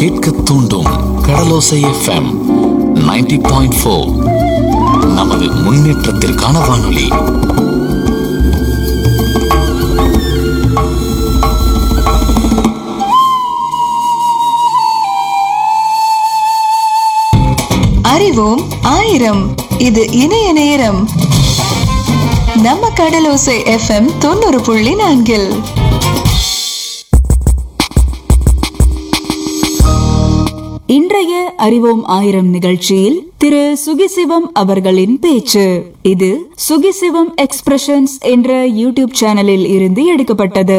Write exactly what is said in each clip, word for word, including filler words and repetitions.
கேட்க தூண்டும் கடலோசை FM ninety point four. நமது முன்னேற்றத்திற்கான வானொலி. அறிவோம் ஆயிரம். இது இணைய நேரம். நம்ம கடலோசை எஃப்எம் தொண்ணூறு புள்ளி நான்கில் இன்றைய அறிவோம் ஆயிரம் நிகழ்ச்சியில் திரு சுகிசிவம் அவர்களின் பேச்சு. இது சுகிசிவம் எக்ஸ்பிரஷன்ஸ் என்ற யூடியூப் சேனலில் இருந்து எடுக்கப்பட்டது.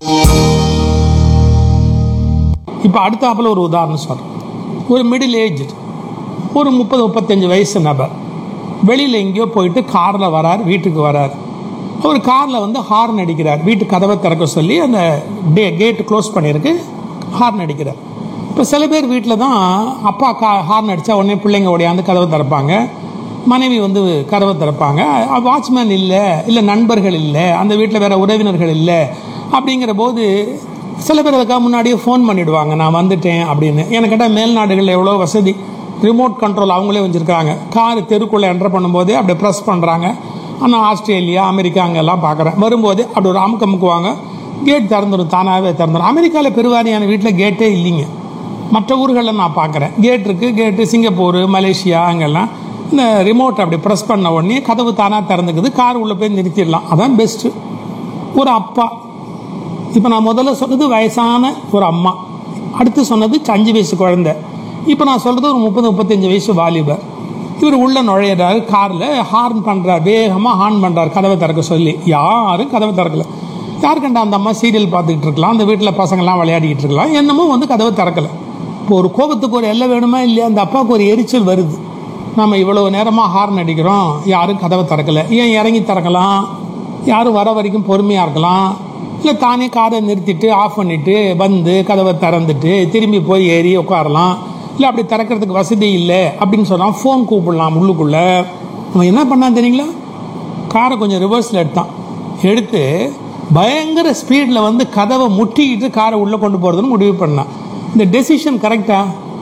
இப்ப அடுத்தாப்புல ஒரு உதாரணம் சொல்றேன். ஒரு மிடில் ஏஜ், ஒரு முப்பது முப்பத்தஞ்சு வயசு நபர் வெளியில் எங்கேயோ போயிட்டு காரில் வரார், வீட்டுக்கு வரார். அவர் காரில் வந்து ஹார்ன் அடிக்கிறார். வீட்டு கதவை திறக்க சொல்லி அந்த டே கேட்டு க்ளோஸ் பண்ணியிருக்கு, ஹார்ன் அடிக்கிறார். இப்போ சில பேர் வீட்டில் தான் அப்பா கா ஹார்ன் அடித்தா உடனே பிள்ளைங்க ஓடியாந்து கதவை திறப்பாங்க, மனைவி வந்து கதவை திறப்பாங்க. வாட்ச்மேன் இல்லை, இல்லை நண்பர்கள் இல்லை, அந்த வீட்டில் வேறு உறவினர்கள் இல்லை. அப்படிங்கிற போது சில பேர் அதுக்காக முன்னாடியே ஃபோன் பண்ணிவிடுவாங்க, நான் வந்துட்டேன் அப்படின்னு. எனக்கு கேட்டால் மேல்நாடுகளில் எவ்வளோ வசதி, ரிமோட் கண்ட்ரோல் அவங்களே வச்சுருக்காங்க. கார் தெருக்குள்ளே என்ட்ரு பண்ணும்போதே அப்படியே ப்ரெஸ் பண்ணுறாங்க. ஆனால் ஆஸ்திரேலியா, அமெரிக்கா அங்கெல்லாம் பார்க்குறேன். வரும்போது அப்படி ஒரு அமுக்கு அமுக்குவாங்க, கேட் திறந்துடும், தானாகவே திறந்துடும். அமெரிக்காவில் பெருவாரியான வீட்டில் கேட்டே இல்லைங்க. மற்ற ஊர்களில் நான் பார்க்குறேன் கேட் இருக்குது. கேட்டு சிங்கப்பூர், மலேசியா அங்கெல்லாம் இந்த ரிமோட் அப்படி ப்ரெஸ் பண்ண உடனே கதவு தானாக திறந்துக்குது, கார் உள்ளே போய் நிறுத்திடலாம். அதான் பெஸ்ட்டு. ஒரு அப்பா, இப்போ நான் முதல்ல சொன்னது வயசான ஒரு அம்மா, அடுத்து சொன்னது அஞ்சு வயசு குழந்தை, இப்போ நான் சொல்கிறது ஒரு முப்பது முப்பத்தஞ்சு வயசு வாலிபர். இவர் உள்ள நுழையிறாரு, காரில் ஹார்ன் பண்ணுறார், வேகமாக ஹார்ன் பண்ணுறார் கதவை திறக்க சொல்லி. யாரும் கதவை திறக்கலை. யார் கண்டா அந்த அம்மா சீரியல் பார்த்துக்கிட்டு இருக்கலாம், அந்த வீட்டில் பசங்கள்லாம் விளையாடிக்கிட்டு இருக்கலாம், என்னமோ வந்து கதவை திறக்கலை. இப்போ ஒரு கோபத்துக்கு ஒரு எல்லை வேணுமா இல்லையா? அந்த அப்பாவுக்கு ஒரு எரிச்சல் வருது. நம்ம இவ்வளோ நேரமாக ஹார்ன் அடிக்கிறோம், யாரும் கதவை திறக்கலை, ஏன் இறங்கி திறக்கலாம், யாரும் வர வரைக்கும் பொறுமையாக இருக்கலாம். இல்லை தானே காரை நிறுத்திட்டு ஆஃப் பண்ணிவிட்டு வந்து கதவை திறந்துட்டு திரும்பி போய் ஏறி உட்காரலாம். இல்லை அப்படி திறக்கிறதுக்கு வசதி இல்லை அப்படின்னு சொன்னால் ஃபோன் கூப்பிடலாம் உள்ளுக்குள்ளே. அவன் என்ன பண்ணான் தெரியுங்களா? காரை கொஞ்சம் ரிவர்ஸில் எடுத்தான். எடுத்து பயங்கர ஸ்பீடில் வந்து கதவை முட்டிக்கிட்டு காரை உள்ளே கொண்டு போகிறதுன்னு முடிவு பண்ணான். இந்த டெசிஷன் கரெக்டா?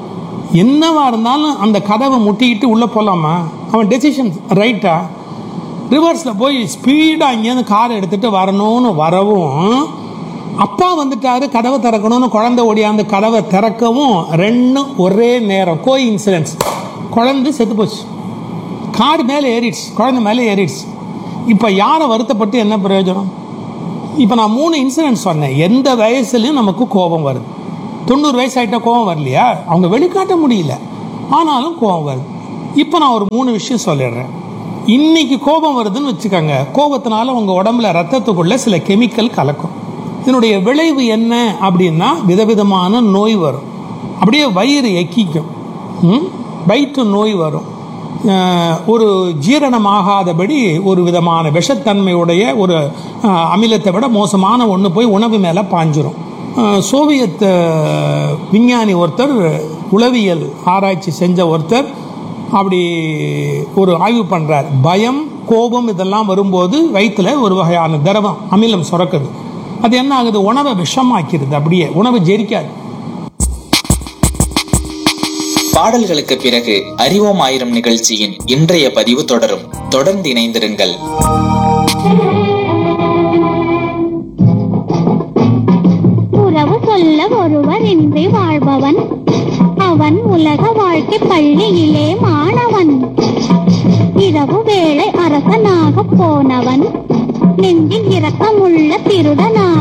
என்னவா இருந்தாலும் அந்த கதவை முட்டிக்கிட்டு உள்ளே போகலாமா? அவன் டெசிஷன் ரைட்டா? ரிவர்ஸில் போய் ஸ்பீடாக இங்கேருந்து காரை எடுத்துகிட்டு வரணும்னு வரவும், அப்பா வந்துட்டாரு கதவை திறக்கணும்னு குழந்தை ஓடியாந்து கதவை திறக்கவும், ரெண்டும் ஒரே நேரம் கோ இன்சிடென்ட்ஸ். குழந்தை செத்து போச்சு, கார் மேலே ஏறிடுச்சு, குழந்தை மேலே ஏறிடுச்சு. இப்போ யாரை வருத்தப்பட்டு என்ன பிரயோஜனம்? இப்போ நான் மூணு இன்சிடென்ட் சொன்னேன். எந்த வயசுலையும் நமக்கு கோபம் வருது. தொண்ணூறு வயசு ஆகிட்டா கோபம் வரலையா? அவங்க வெளிக்காட்ட முடியல, ஆனாலும் கோபம் வருது. இப்போ நான் ஒரு மூணு விஷயம் சொல்லிடுறேன். இன்னைக்கு கோபம் வருதுன்னு வச்சுக்கோங்க, கோபத்தினால உங்கள் உடம்புல ரத்தத்துக்குள்ள சில கெமிக்கல் கலக்கும். இதனுடைய விளைவு என்ன அப்படின்னா விதவிதமான நோய் வரும். அப்படியே வயிறு எக்கிக்கும், வயிற்று நோய் வரும். ஒரு ஜீரணமாகாதபடி ஒரு விதமான விஷத்தன்மையுடைய ஒரு அமிலத்தை விட மோசமான ஒன்று போய் உணவு மேலே பாஞ்சிரும். சோவியத் விஞ்ஞானி ஒருத்தர், உளவியல் ஆராய்ச்சி செஞ்ச ஒருத்தர் அப்படி ஒரு ஆய்வு பண்ணுறார். பயம், கோபம் இதெல்லாம் வரும்போது வயிற்றில் ஒரு வகையான திரவம் அமிலம் சுரக்குது. அது என்ன ஆகுது? உணவை விஷமாக்கிறது, அப்படியே உணவு ஜெரிக்காது. பாடல்களுக்கு பிறகு அறிவோம் ஆயிரம் நிகழ்ச்சியின் இன்றைய பதிவு தொடரும். தொடர்ந்து இணைந்திருங்கள். உறவு சொல்ல ஒருவர் இன்றி வாழ்பவன் அவன், உலக வாழ்க்கை பள்ளியிலே மாணவன். இரவு வேளை அரசனாக போனவன், நெஞ்சில் இரக்கமுள்ள திருடனா